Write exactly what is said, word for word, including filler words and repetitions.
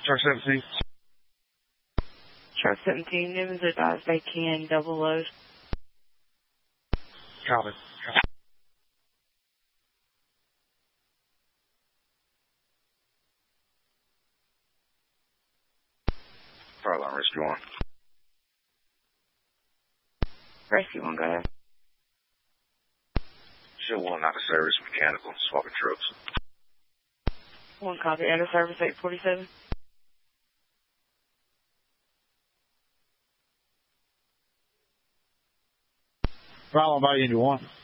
Chart seventeen. Chart seventeen, Newman's advised they can double load. Copy. Copy. Fire line, rescue one. Rescue one, go ahead. Show one out of service, mechanical, swapping trucks. One copy, out of service eight forty-seven. Problem by Indy one.